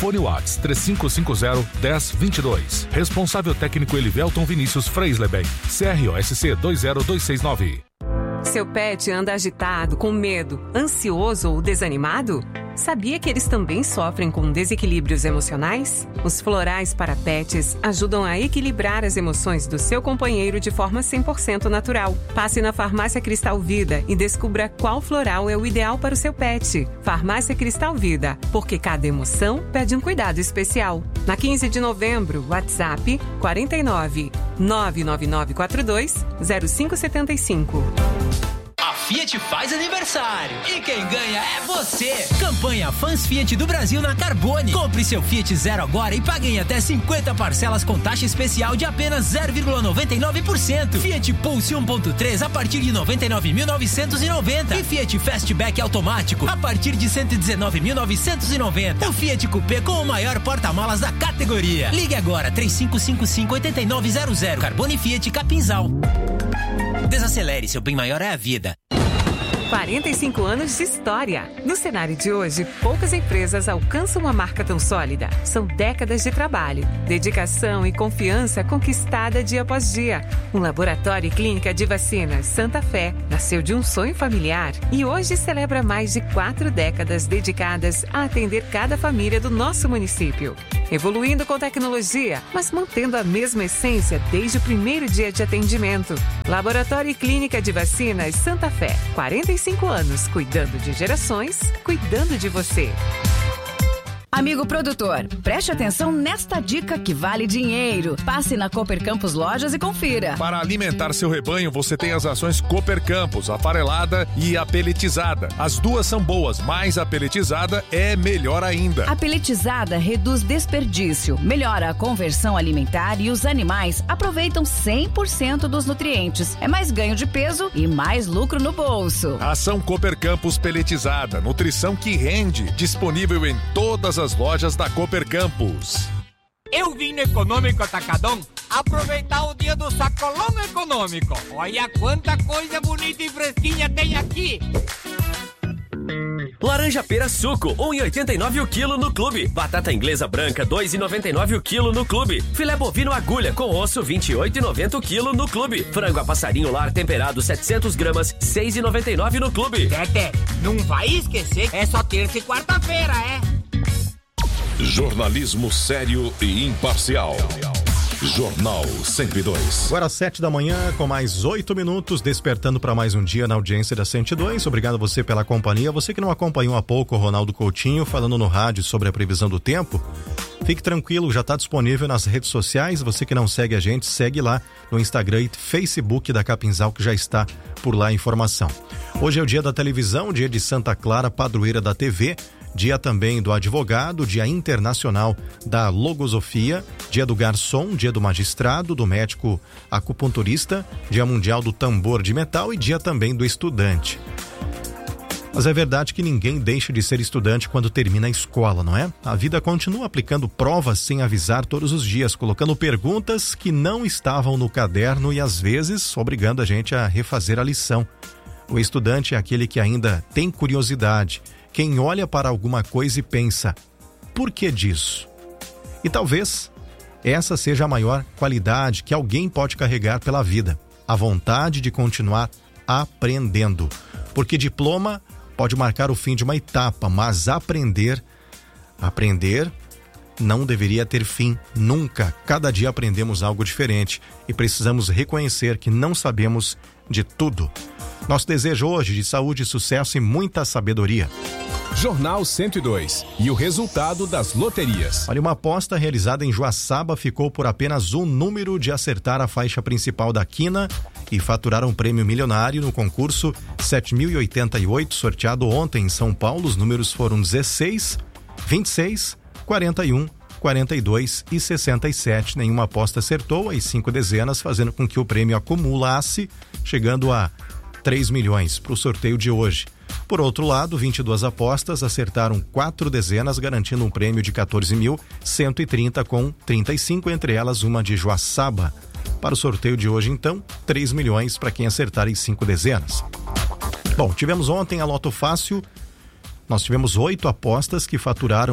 Fone Whats 3550-1022. Responsável técnico Elivelton Vinícius Freisleben. CROSC 20269. Seu pet anda agitado, com medo, ansioso ou desanimado? Sabia que eles também sofrem com desequilíbrios emocionais? Os florais para pets ajudam a equilibrar as emoções do seu companheiro de forma 100% natural. Passe na Farmácia Cristal Vida e descubra qual floral é o ideal para o seu pet. Farmácia Cristal Vida, porque cada emoção pede um cuidado especial. Na 15 de novembro, WhatsApp 49 99942 0575. Fiat faz aniversário e quem ganha é você. Campanha Fãs Fiat do Brasil na Carbone. Compre seu Fiat Zero agora e pague em até 50 parcelas com taxa especial de apenas 0,99%. Fiat Pulse 1.3 a partir de 99.990 e Fiat Fastback automático a partir de 119.990. O Fiat Coupé com o maior porta-malas da categoria. Ligue agora 3555-8900. Carbone Fiat Capinzal. Desacelere, seu bem maior é a vida. 45 anos de história. No cenário de hoje, poucas empresas alcançam uma marca tão sólida. São décadas de trabalho, dedicação e confiança conquistada dia após dia. Um laboratório e clínica de vacinas Santa Fé nasceu de um sonho familiar e hoje celebra mais de 4 décadas dedicadas a atender cada família do nosso município. Evoluindo com tecnologia, mas mantendo a mesma essência desde o primeiro dia de atendimento. Laboratório e Clínica de Vacinas Santa Fé. 45 anos, cuidando de gerações, cuidando de você. Amigo produtor, preste atenção nesta dica que vale dinheiro. Passe na Cooper Campos Lojas e confira. Para alimentar seu rebanho, você tem as rações Cooper Campos, a farelada e a peletizada. As duas são boas, mas a peletizada é melhor ainda. A peletizada reduz desperdício, melhora a conversão alimentar e os animais aproveitam 100% dos nutrientes. É mais ganho de peso e mais lucro no bolso. Ação Cooper Campos peletizada, nutrição que rende, disponível em todas as lojas da Cooper Campos. Eu vim no Econômico Atacadão aproveitar o dia do sacolão econômico. Olha quanta coisa bonita e fresquinha tem aqui. Laranja pera suco, 1,89 o quilo no clube. Batata inglesa branca, 2,99 o quilo no clube. Filé bovino agulha com osso, 28,90 o quilo no clube. Frango a passarinho lar temperado, 700 gramas, 6,99 no clube. Tete, não vai esquecer, é só terça e quarta-feira, é? Jornalismo sério e imparcial. Jornal 102. Agora 7 da manhã, com mais 8 minutos, despertando para mais um dia na audiência da 102. Obrigado a você pela companhia. Você que não acompanhou há pouco o Ronaldo Coutinho falando no rádio sobre a previsão do tempo, fique tranquilo, já está disponível nas redes sociais. Você que não segue a gente, segue lá no Instagram e Facebook da Capinzal, que já está por lá a informação. Hoje é o dia da televisão, dia de Santa Clara, padroeira da TV. Dia também do advogado, dia internacional da logosofia, dia do garçom, dia do magistrado, do médico acupunturista, dia mundial do tambor de metal e dia também do estudante. Mas é verdade que ninguém deixa de ser estudante quando termina a escola, não é? A vida continua aplicando provas sem avisar todos os dias, colocando perguntas que não estavam no caderno e às vezes obrigando a gente a refazer a lição. O estudante é aquele que ainda tem curiosidade, quem olha para alguma coisa e pensa, por que disso? E talvez essa seja a maior qualidade que alguém pode carregar pela vida, a vontade de continuar aprendendo. Porque diploma pode marcar o fim de uma etapa, mas aprender não deveria ter fim, nunca. Cada dia aprendemos algo diferente e precisamos reconhecer que não sabemos de tudo. Nosso desejo hoje de saúde, sucesso e muita sabedoria. Jornal 102 e o resultado das loterias. Olha, uma aposta realizada em Joaçaba ficou por apenas um número de acertar a faixa principal da quina e faturar um prêmio milionário no concurso 7.088, sorteado ontem em São Paulo. Os números foram 16, 26, 41, 42 e 67. Nenhuma aposta acertou, as 5 dezenas, fazendo com que o prêmio acumulasse, chegando a 3 milhões para o sorteio de hoje. Por outro lado, 22 apostas acertaram 4 dezenas, garantindo um prêmio de 14.130 com 35, entre elas uma de Joaçaba. Para o sorteio de hoje, então, 3 milhões para quem acertar as 5 dezenas. Bom, tivemos ontem a Loto Fácil, nós tivemos 8 apostas que faturaram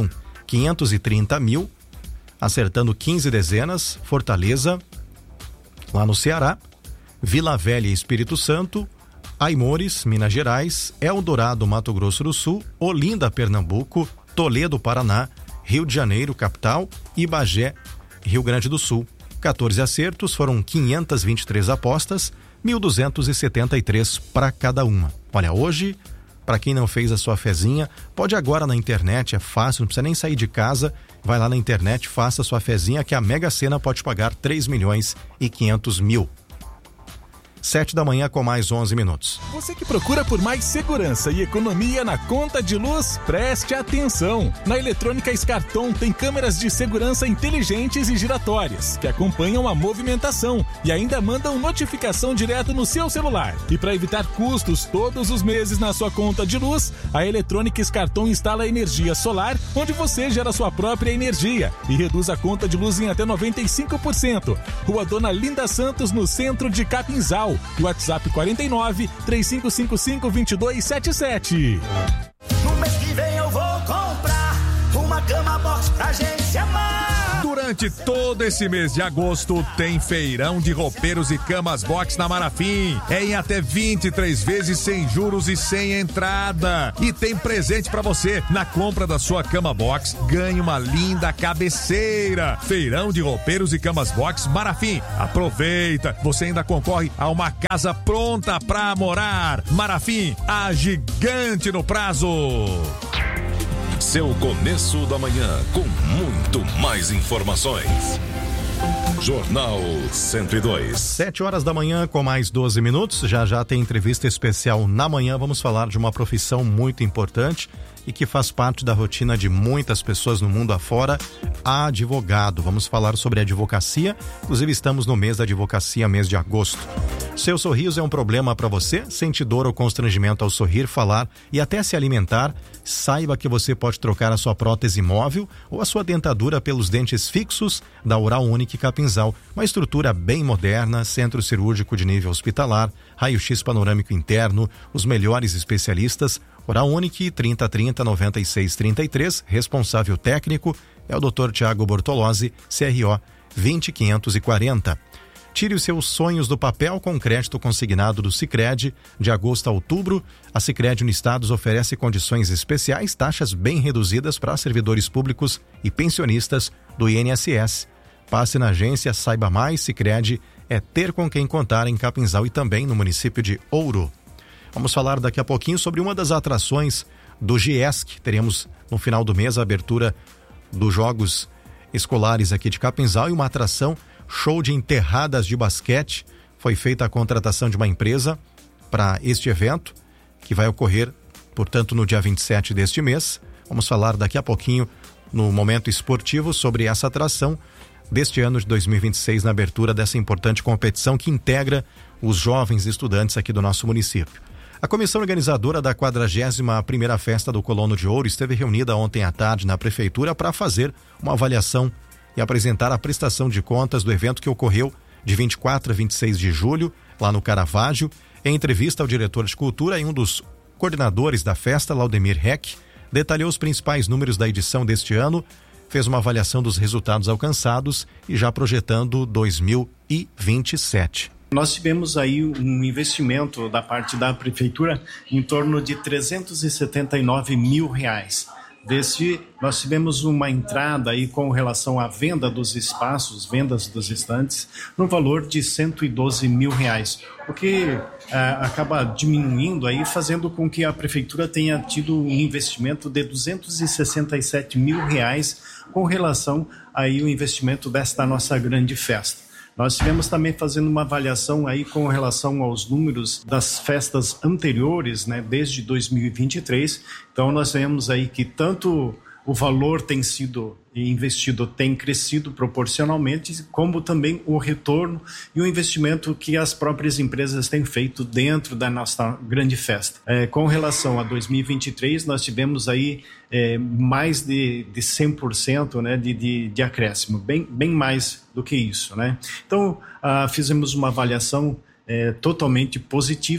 530 mil, acertando 15 dezenas, Fortaleza, lá no Ceará, Vila Velha, Espírito Santo, Aimores, Minas Gerais, Eldorado, Mato Grosso do Sul, Olinda, Pernambuco, Toledo, Paraná, Rio de Janeiro, capital, e Bagé, Rio Grande do Sul. 14 acertos, foram 523 apostas, 1.273 para cada uma. Olha, hoje, para quem não fez a sua fezinha, pode agora na internet, é fácil, não precisa nem sair de casa, vai lá na internet, faça a sua fezinha que a Mega Sena pode pagar 3.500.000. 7 da manhã com mais 11 minutos. Você que procura por mais segurança e economia na conta de luz, preste atenção. Na Eletrônica Scarton tem câmeras de segurança inteligentes e giratórias, que acompanham a movimentação e ainda mandam notificação direto no seu celular. E para evitar custos todos os meses na sua conta de luz, a Eletrônica Scarton instala energia solar, onde você gera sua própria energia e reduz a conta de luz em até 95%. Rua Dona Linda Santos, no centro de Capinzal. WhatsApp 49-3555-2277. No mês que vem eu vou comprar uma cama box pra gente amar. Durante todo esse mês de agosto tem feirão de roupeiros e camas box na Marafim. É em até 23 vezes sem juros e sem entrada. E tem presente pra você. Na compra da sua cama box, ganhe uma linda cabeceira. Feirão de roupeiros e camas box Marafim. Aproveita, você ainda concorre a uma casa pronta pra morar. Marafim, a gigante no prazo. Seu começo da manhã com muito mais informações. Jornal 102. 7 horas da manhã com mais 12 minutos. Já tem entrevista especial na manhã. Vamos falar de uma profissão muito importante e que faz parte da rotina de muitas pessoas no mundo afora, advogado. Vamos falar sobre advocacia. Inclusive estamos no mês da advocacia, mês de agosto. Seu sorriso é um problema para você? Sente dor ou constrangimento ao sorrir, falar e até se alimentar? Saiba que você pode trocar a sua prótese móvel ou a sua dentadura pelos dentes fixos da Oral Unique Capinzal. Uma estrutura bem moderna, centro cirúrgico de nível hospitalar, raio-x panorâmico interno, os melhores especialistas. Oral Unique 3030-9633, responsável técnico é o Dr. Tiago Bortolozzi, CRO 20540. Tire os seus sonhos do papel com crédito consignado do Sicredi. De agosto a outubro, a Sicredi Unistados oferece condições especiais, taxas bem reduzidas para servidores públicos e pensionistas do INSS. Passe na agência, saiba mais. Sicredi é ter com quem contar em Capinzal e também no município de Ouro. Vamos falar daqui a pouquinho sobre uma das atrações do GIESC. Teremos no final do mês a abertura dos Jogos Escolares aqui de Capinzal e uma atração, show de enterradas de basquete. Foi feita a contratação de uma empresa para este evento, que vai ocorrer, portanto, no dia 27 deste mês. Vamos falar daqui a pouquinho, no Momento Esportivo, sobre essa atração deste ano de 2026, na abertura dessa importante competição que integra os jovens estudantes aqui do nosso município. A comissão organizadora da 41ª Festa do Colono de Ouro esteve reunida ontem à tarde na Prefeitura para fazer uma avaliação e apresentar a prestação de contas do evento que ocorreu de 24 a 26 de julho, lá no Caravaggio. Em entrevista ao diretor de Cultura e um dos coordenadores da festa, Laudemir Heck, detalhou os principais números da edição deste ano, fez uma avaliação dos resultados alcançados e já projetando 2027. Nós tivemos aí um investimento da parte da Prefeitura em torno de R$379 mil. Deste, nós tivemos uma entrada aí com relação à venda dos espaços, vendas dos estantes, no valor de R$112 mil, o que acaba diminuindo aí, fazendo com que a Prefeitura tenha tido um investimento de R$267 mil com relação aí ao investimento desta nossa grande festa. Nós estivemos também fazendo uma avaliação aí com relação aos números das festas anteriores, né, desde 2023. Então nós vemos aí que tanto o valor tem sido investido, tem crescido proporcionalmente, como também o retorno e o investimento que as próprias empresas têm feito dentro da nossa grande festa. Com relação a 2023, nós tivemos aí mais de 100%, né, de acréscimo, bem mais do que isso, né? Então, fizemos uma avaliação totalmente positiva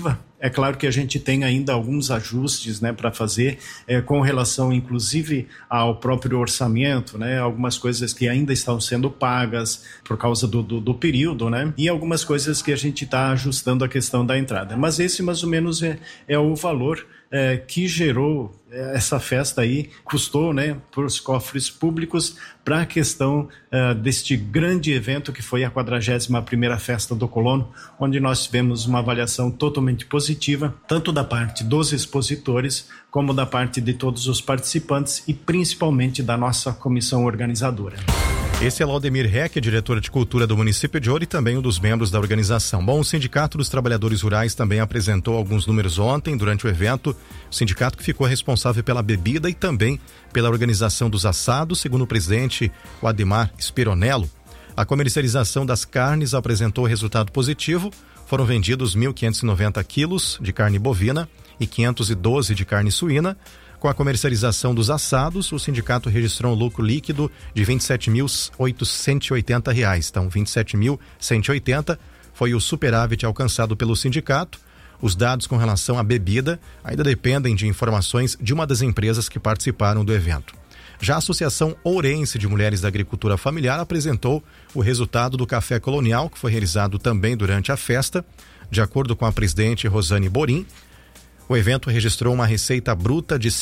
É claro que a gente tem ainda alguns ajustes, né, para fazer com relação, inclusive, ao próprio orçamento, né, algumas coisas que ainda estão sendo pagas por causa do período, né, e algumas coisas que a gente está ajustando a questão da entrada. Mas esse, mais ou menos, é o valor que gerou essa festa aí, custou, né, para os cofres públicos, para a questão deste grande evento que foi a 41ª Festa do Colono, onde nós tivemos uma avaliação totalmente positiva, tanto da parte dos expositores, como da parte de todos os participantes e principalmente da nossa comissão organizadora. Esse é Laudemir Heck, diretor de cultura do município de Ouro e também um dos membros da organização. Bom, o Sindicato dos Trabalhadores Rurais também apresentou alguns números ontem durante o evento. O sindicato que ficou responsável pela bebida e também pela organização dos assados, segundo o presidente o Ademar Spironello. A comercialização das carnes apresentou resultado positivo. Foram vendidos 1.590 quilos de carne bovina e 512 de carne suína. Com a comercialização dos assados, o sindicato registrou um lucro líquido de R$ 27.880. Então, 27.180 foi o superávit alcançado pelo sindicato. Os dados com relação à bebida ainda dependem de informações de uma das empresas que participaram do evento. Já a Associação Ourense de Mulheres da Agricultura Familiar apresentou o resultado do Café Colonial, que foi realizado também durante a festa. De acordo com a presidente Rosane Borim, o evento registrou uma receita bruta de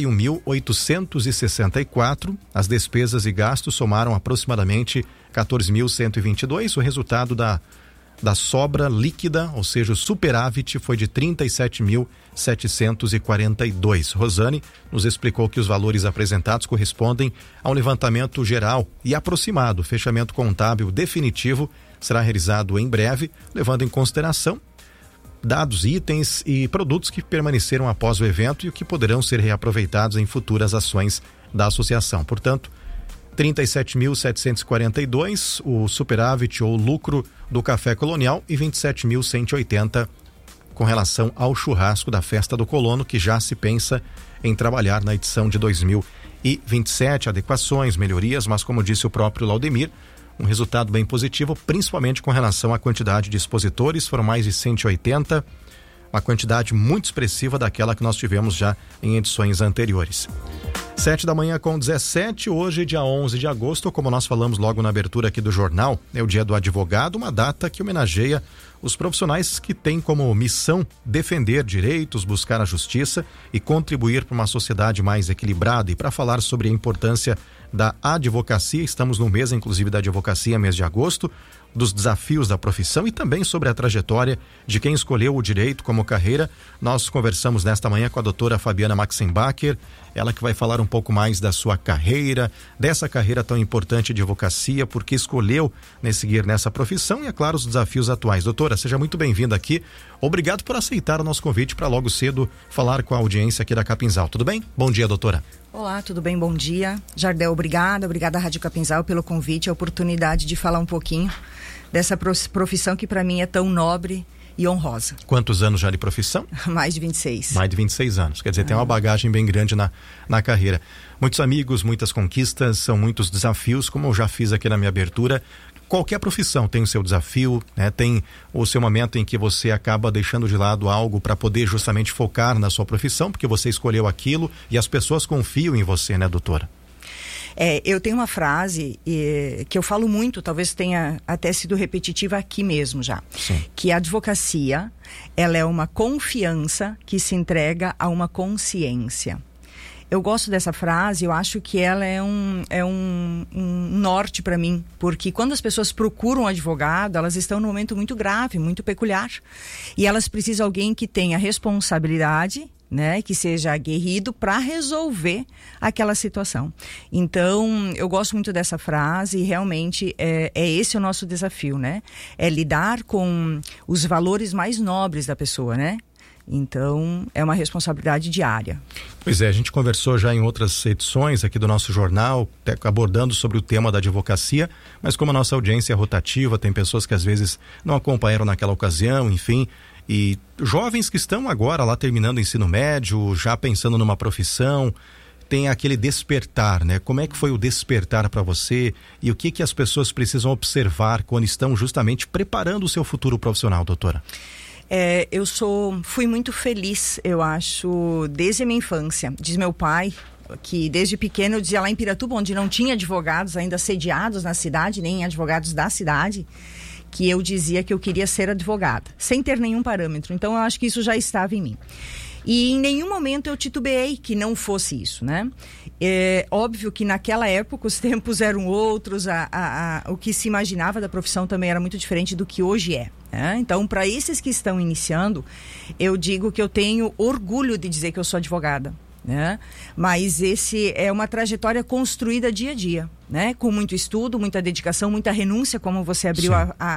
51.864. As despesas e gastos somaram aproximadamente 14.122. O resultado da sobra líquida, ou seja, o superávit, foi de 37.742. Rosane nos explicou que os valores apresentados correspondem a um levantamento geral e aproximado. O fechamento contábil definitivo será realizado em breve, levando em consideração dados, itens e produtos que permaneceram após o evento e o que poderão ser reaproveitados em futuras ações da associação. Portanto, 37.742 o superávit ou lucro do Café Colonial e 27.180 com relação ao churrasco da Festa do Colono, que já se pensa em trabalhar na edição de 2027, adequações, melhorias, mas como disse o próprio Laudemir, um resultado bem positivo, principalmente com relação à quantidade de expositores. Foram mais de 180, uma quantidade muito expressiva daquela que nós tivemos já em edições anteriores. 7h17, hoje, dia 11 de agosto, como nós falamos logo na abertura aqui do jornal, é o Dia do Advogado, uma data que homenageia os profissionais que têm como missão defender direitos, buscar a justiça e contribuir para uma sociedade mais equilibrada. E para falar sobre a importância da advocacia, estamos no mês, inclusive, da advocacia, mês de agosto, dos desafios da profissão e também sobre a trajetória de quem escolheu o direito como carreira. Nós conversamos nesta manhã com a doutora Fabiana Maxenbacher, ela que vai falar um pouco mais da sua carreira, dessa carreira tão importante de advocacia, porque escolheu seguir nessa profissão e, é claro, os desafios atuais. Doutora, seja muito bem-vinda aqui. Obrigado por aceitar o nosso convite para logo cedo falar com a audiência aqui da Capinzal. Tudo bem? Bom dia, doutora. Olá, tudo bem? Bom dia. Jardel, obrigada à Rádio Capinzal pelo convite, a oportunidade de falar um pouquinho dessa profissão que para mim é tão nobre e honrosa. Quantos anos já de profissão? Mais de 26. Mais de 26 anos, quer dizer, tem uma bagagem bem grande na carreira. Muitos amigos, muitas conquistas, são muitos desafios, como eu já fiz aqui na minha abertura. Qualquer profissão tem o seu desafio, né? Tem o seu momento em que você acaba deixando de lado algo para poder justamente focar na sua profissão, porque você escolheu aquilo e as pessoas confiam em você, né, doutora? Eu tenho uma frase que eu falo muito, talvez tenha até sido repetitiva aqui mesmo já. Sim. Que a advocacia, ela é uma confiança que se entrega a uma consciência. Eu gosto dessa frase, eu acho que ela é um norte para mim, porque quando as pessoas procuram um advogado, elas estão num momento muito grave, muito peculiar, e elas precisam de alguém que tenha responsabilidade, né, que seja aguerrido para resolver aquela situação. Então, eu gosto muito dessa frase e realmente é esse o nosso desafio, né? É lidar com os valores mais nobres da pessoa, né? Então, é uma responsabilidade diária. Pois é, a gente conversou já em outras edições aqui do nosso jornal, abordando sobre o tema da advocacia, mas como a nossa audiência é rotativa, tem pessoas que às vezes não acompanharam naquela ocasião, enfim, e jovens que estão agora lá terminando o ensino médio, já pensando numa profissão, tem aquele despertar, né? Como é que foi o despertar para você e o que as pessoas precisam observar quando estão justamente preparando o seu futuro profissional, doutora? Eu fui muito feliz, eu acho, desde a minha infância. Diz meu pai que desde pequeno eu dizia lá em Piratuba, onde não tinha advogados ainda sediados na cidade, nem advogados da cidade, que eu dizia que eu queria ser advogada, sem ter nenhum parâmetro. Então eu acho que isso já estava em mim. E em nenhum momento eu titubeei que não fosse isso, né? É óbvio que naquela época os tempos eram outros, o que se imaginava da profissão também era muito diferente do que hoje é. Né? Então, para esses que estão iniciando, eu digo que eu tenho orgulho de dizer que eu sou advogada. Né? Mas esse é uma trajetória construída dia a dia, né? Com muito estudo, muita dedicação, muita renúncia, como você abriu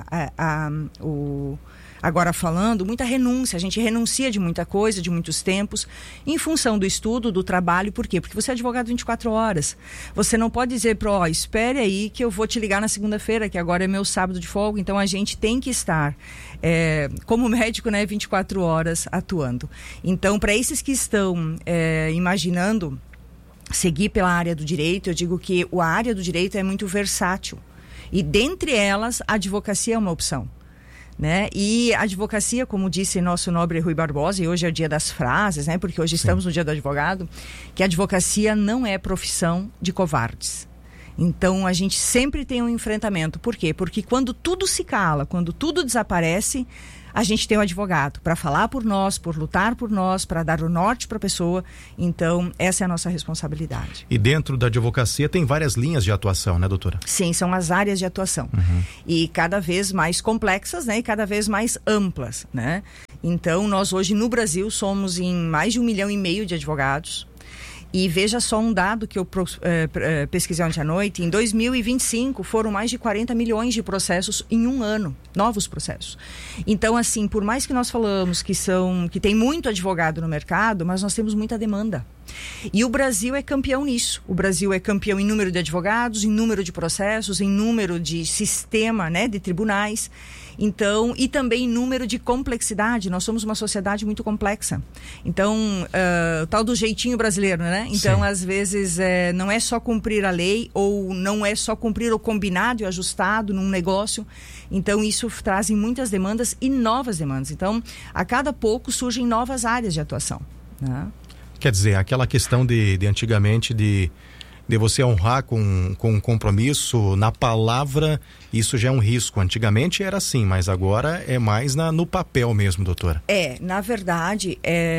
agora falando, muita renúncia. A gente renuncia de muita coisa, de muitos tempos, em função do estudo, do trabalho. Por quê? Porque você é advogado 24 horas. Você não pode dizer espere aí que eu vou te ligar na segunda-feira, que agora é meu sábado de folga. Então a gente tem que estar como médico, né, 24 horas atuando. Então, para esses que estão imaginando seguir pela área do direito, eu digo que a área do direito é muito versátil. E dentre elas, a advocacia é uma opção. Né? E a advocacia, como disse nosso nobre Rui Barbosa, e hoje é o dia das frases, né? Porque hoje estamos no dia do advogado, que a advocacia não é profissão de covardes. Então a gente sempre tem um enfrentamento. Por quê? Porque quando tudo se cala, quando tudo desaparece, a gente tem o advogado para falar por nós, por lutar por nós, para dar o norte para a pessoa. Então, essa é a nossa responsabilidade. E dentro da advocacia tem várias linhas de atuação, né, doutora? Sim, são as áreas de atuação. E cada vez mais complexas, né? E cada vez mais amplas, né? Então, nós hoje no Brasil somos em mais de 1,5 milhão de advogados. E veja só um dado que eu pesquisei ontem à noite. Em 2025 foram mais de 40 milhões de processos em um ano, novos processos. Então, assim, por mais que nós falamos que tem muito advogado no mercado, mas nós temos muita demanda. E o Brasil é campeão nisso. O Brasil é campeão em número de advogados, em número de processos, em número de sistema, né, de tribunais. Então, e também em número de complexidade. Nós somos uma sociedade muito complexa. Então, o tal do jeitinho brasileiro, né? Então, sim, às vezes, não é só cumprir a lei, ou não é só cumprir o combinado e ajustado num negócio. Então, isso traz muitas demandas e novas demandas. Então, a cada pouco surgem novas áreas de atuação, né? Quer dizer, aquela questão de antigamente de você honrar com um compromisso na palavra, isso já é um risco. Antigamente era assim, mas agora é mais no papel mesmo, doutora. Na verdade,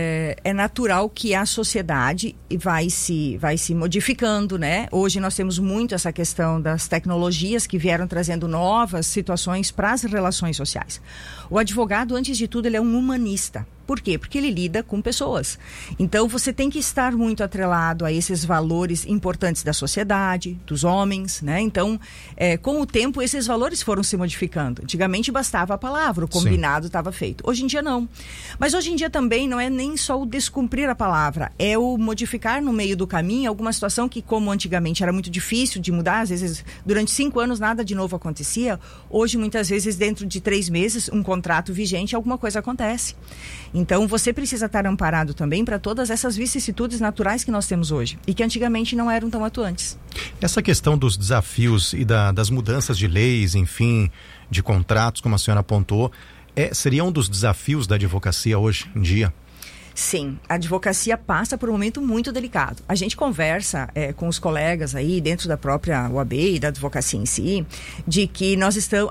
é natural que a sociedade vai se modificando, né? Hoje nós temos muito essa questão das tecnologias que vieram trazendo novas situações para as relações sociais. O advogado, antes de tudo, ele é um humanista. Por quê? Porque ele lida com pessoas. Então, você tem que estar muito atrelado a esses valores importantes da sociedade, dos homens, né? Então, com o tempo, esses valores foram se modificando. Antigamente, bastava a palavra, o combinado estava feito. Hoje em dia, não. Mas hoje em dia também não é nem só o descumprir a palavra, é o modificar no meio do caminho alguma situação que, como antigamente era muito difícil de mudar, às vezes, durante 5 anos, nada de novo acontecia. Hoje, muitas vezes, dentro de 3 meses, um contrato vigente, alguma coisa acontece. Então, você precisa estar amparado também para todas essas vicissitudes naturais que nós temos hoje e que antigamente não eram tão atuantes. Essa questão dos desafios e das mudanças de leis, enfim, de contratos, como a senhora apontou, seria um dos desafios da advocacia hoje em dia? Sim, a advocacia passa por um momento muito delicado. A gente conversa com os colegas aí dentro da própria OAB e da advocacia em si, de que nós estamos...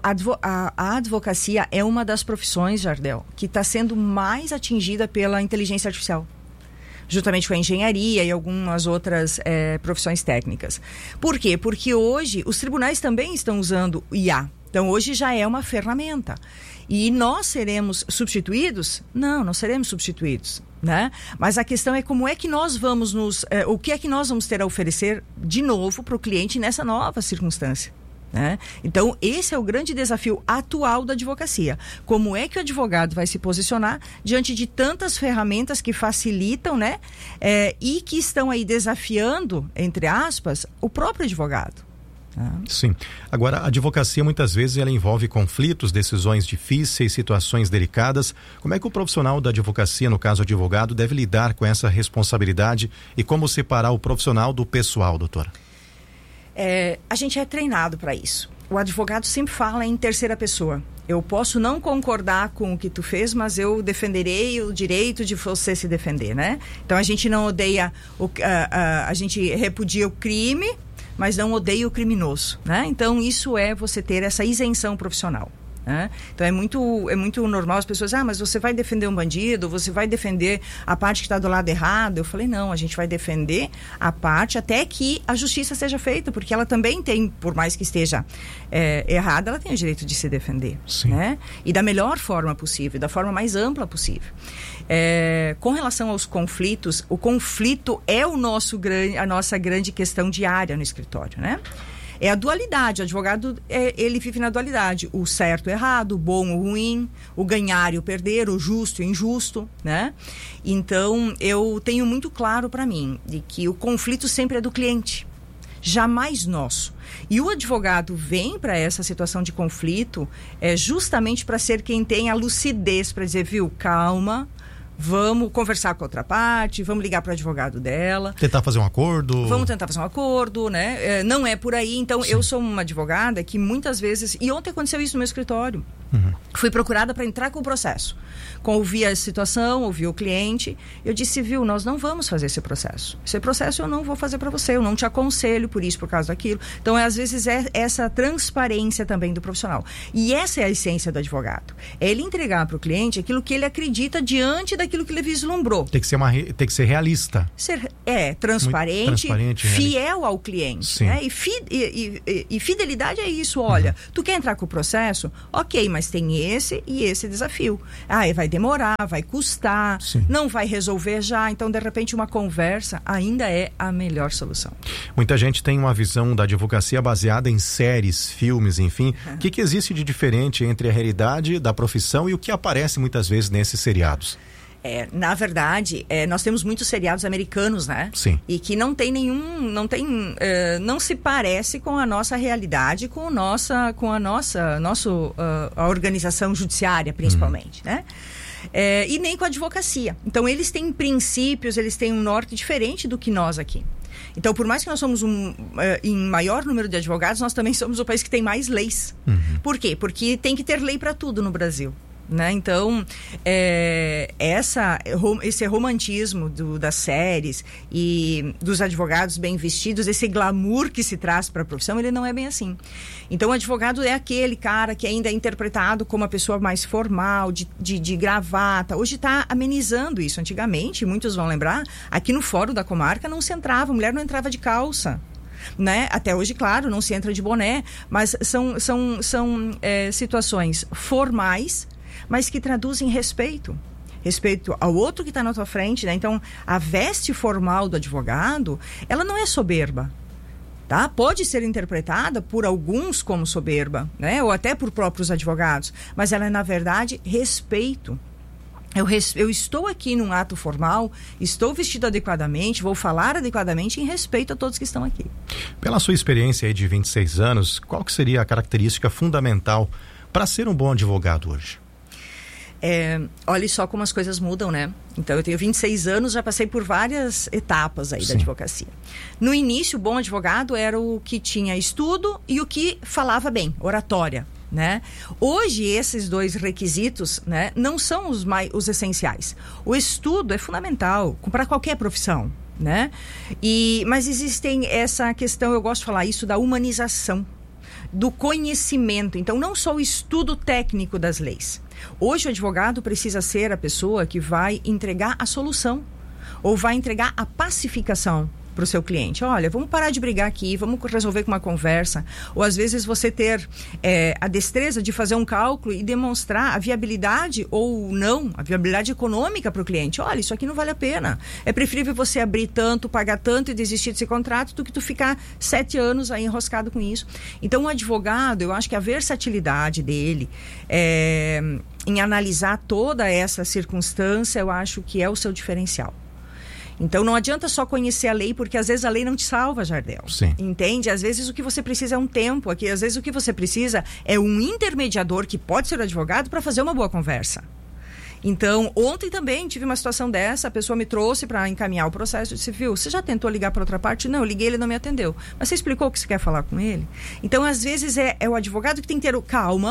A advocacia é uma das profissões, Jardel, que está sendo mais atingida pela inteligência artificial, juntamente com a engenharia e algumas outras profissões técnicas. Por quê? Porque hoje os tribunais também estão usando IA. Então, hoje já é uma ferramenta. E nós seremos substituídos? Não seremos substituídos, né? Mas a questão é como é que nós vamos o que é que nós vamos ter a oferecer de novo para o cliente nessa nova circunstância, né? Então, esse é o grande desafio atual da advocacia. Como é que o advogado vai se posicionar diante de tantas ferramentas que facilitam, né? E que estão aí desafiando, entre aspas, o próprio advogado. Sim. Agora, a advocacia muitas vezes ela envolve conflitos, decisões difíceis, situações delicadas. Como é que o profissional da advocacia, no caso advogado, deve lidar com essa responsabilidade e como separar o profissional do pessoal, doutora? A gente é treinado para isso. O advogado sempre fala em terceira pessoa. Eu posso não concordar com o que tu fez, mas eu defenderei o direito de você se defender, né? Então a gente não odeia, a gente repudia o crime, mas não odeia o criminoso, né? Então isso é você ter essa isenção profissional. Então é muito normal as pessoas, mas você vai defender um bandido, você vai defender a parte que está do lado errado. Eu falei, não, a gente vai defender a parte até que a justiça seja feita, porque ela também tem, por mais que esteja errada, ela tem o direito de se defender, né? E da melhor forma possível, da forma mais ampla possível. Com relação aos conflitos, o conflito é a nossa grande questão diária no escritório, né? É a dualidade, o advogado, ele vive na dualidade, o certo e o errado, o bom e o ruim, o ganhar e o perder, o justo e o injusto, né? Então, eu tenho muito claro para mim de que o conflito sempre é do cliente, jamais nosso. E o advogado vem para essa situação de conflito justamente para ser quem tem a lucidez para dizer, viu, calma, vamos conversar com a outra parte, vamos ligar para o advogado dela. Tentar fazer um acordo. Vamos tentar fazer um acordo, né? Não é por aí. Então, eu sou uma advogada que muitas vezes... E ontem aconteceu isso no meu escritório. Fui procurada para entrar com o processo. Ouvi a situação, ouvi o cliente. Eu disse, viu, nós não vamos fazer esse processo. Esse processo eu não vou fazer para você. Eu não te aconselho por isso, por causa daquilo. Então, às vezes, é essa transparência também do profissional. E essa é a essência do advogado. É ele entregar para o cliente aquilo que ele acredita diante daquilo que ele vislumbrou. Tem que ser realista. Transparente, fiel ao cliente. Né? E fidelidade é isso. Olha, tu quer entrar com o processo? Ok, mas tem esse e esse desafio. Vai demorar, vai custar, não vai resolver já. Então, de repente, uma conversa ainda é a melhor solução. Muita gente tem uma visão da advocacia baseada em séries, filmes, enfim. O que existe de diferente entre a realidade da profissão e o que aparece muitas vezes nesses seriados? Na verdade, nós temos muitos seriados americanos, né? Sim. E que não se parece com a nossa realidade, com a organização judiciária, principalmente, né? E nem com a advocacia. Então, eles têm princípios, eles têm um norte diferente do que nós aqui. Então, por mais que nós somos em maior número de advogados, nós também somos o país que tem mais leis. Por quê? Porque tem que ter lei para tudo no Brasil. Né? Então, esse romantismo das séries e dos advogados bem vestidos, esse glamour que se traz para a profissão, ele não é bem assim. Então, o advogado é aquele cara que ainda é interpretado como uma pessoa mais formal, de gravata. Hoje está amenizando isso. Antigamente, muitos vão lembrar, aqui no Fórum da Comarca não se entrava, a mulher não entrava de calça. Né? Até hoje, claro, não se entra de boné, mas são situações formais, mas que traduzem respeito ao outro que está na tua frente, né? Então, a veste formal do advogado, ela não é soberba, tá? Pode ser interpretada por alguns como soberba, né? Ou até por próprios advogados, mas ela é, na verdade, respeito. Eu estou aqui num ato formal, estou vestido adequadamente, vou falar adequadamente em respeito a todos que estão aqui. Pela sua experiência aí de 26 anos, qual que seria a característica fundamental para ser um bom advogado hoje? Olha só como as coisas mudam, né? Então, eu tenho 26 anos, já passei por várias etapas aí da advocacia. No início, o bom advogado era o que tinha estudo e o que falava bem, oratória, né? Hoje, esses dois requisitos, né, não são os essenciais. O estudo é fundamental para qualquer profissão, né? Mas existem essa questão, eu gosto de falar isso, da humanização, do conhecimento. Então, não só o estudo técnico das leis. Hoje, o advogado precisa ser a pessoa que vai entregar a solução ou vai entregar a pacificação para o seu cliente. Olha, vamos parar de brigar aqui, vamos resolver com uma conversa. Ou às vezes você ter a destreza de fazer um cálculo e demonstrar a viabilidade ou não, a viabilidade econômica para o cliente. Olha, isso aqui não vale a pena. É preferível você abrir tanto, pagar tanto e desistir desse contrato do que tu ficar 7 anos aí enroscado com isso. Então, o advogado, eu acho que a versatilidade dele em analisar toda essa circunstância, eu acho que é o seu diferencial. Então, não adianta só conhecer a lei, porque às vezes a lei não te salva, Jardel. Sim. Entende? Às vezes o que você precisa é um tempo. Aqui, às vezes o que você precisa é um intermediador, que pode ser o advogado, para fazer uma boa conversa. Então, ontem também tive uma situação dessa, a pessoa me trouxe para encaminhar o processo, eu disse, viu, você já tentou ligar para outra parte? Não, eu liguei, ele não me atendeu. Mas você explicou o que você quer falar com ele? Então, às vezes é o advogado que tem que ter calma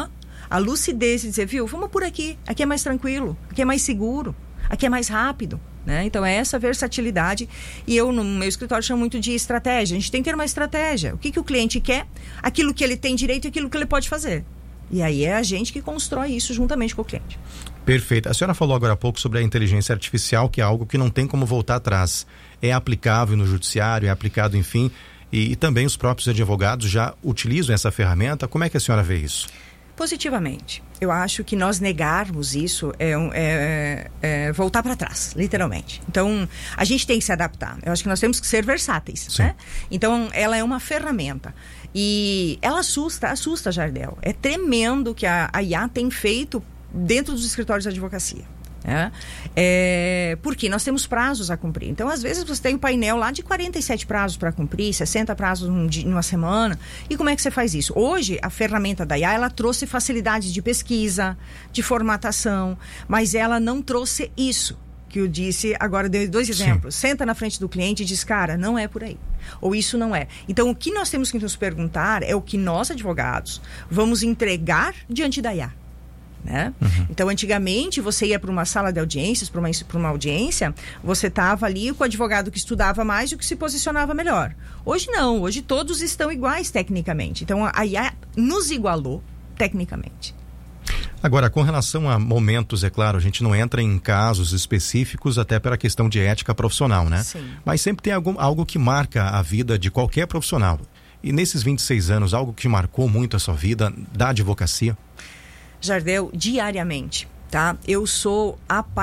a lucidez de dizer, viu, vamos por aqui é mais tranquilo, aqui é mais seguro, aqui é mais rápido, né? Então é essa versatilidade, e eu no meu escritório chamo muito de estratégia. A gente tem que ter uma estratégia, o que o cliente quer, aquilo que ele tem direito e aquilo que ele pode fazer, e aí é a gente que constrói isso juntamente com o cliente. Perfeito. A senhora falou agora há pouco sobre a inteligência artificial, que é algo que não tem como voltar atrás. É aplicável no judiciário, é aplicado, enfim, e também os próprios advogados já utilizam essa ferramenta. Como é que a senhora vê isso? Positivamente. Eu acho que nós negarmos isso é voltar para trás, literalmente. Então, a gente tem que se adaptar. Eu acho que nós temos que ser versáteis, né? Então, ela é uma ferramenta. E ela assusta, Jardel. É tremendo o que a IA tem feito dentro dos escritórios de advocacia. Porque nós temos prazos a cumprir. Então, às vezes, você tem um painel lá de 47 prazos para cumprir, 60 prazos numa semana. E como é que você faz isso? Hoje, a ferramenta da IA, ela trouxe facilidades de pesquisa, de formatação, mas ela não trouxe isso que eu disse. Agora, dei 2 exemplos. Sim. Senta na frente do cliente e diz, cara, não é por aí. Ou isso não é. Então, o que nós temos que nos perguntar é o que nós, advogados, vamos entregar diante da IA. Né? Então, antigamente, você ia para uma sala de audiências, para uma audiência, você estava ali com o advogado que estudava mais e o que se posicionava melhor. Hoje não, hoje todos estão iguais tecnicamente. Então, a IA nos igualou tecnicamente. Agora, com relação a momentos, é claro, a gente não entra em casos específicos, até pela questão de ética profissional, né? Sim. Mas sempre tem algo que marca a vida de qualquer profissional. E nesses 26 anos, algo que marcou muito a sua vida da advocacia? Jardel, diariamente, tá? Eu sou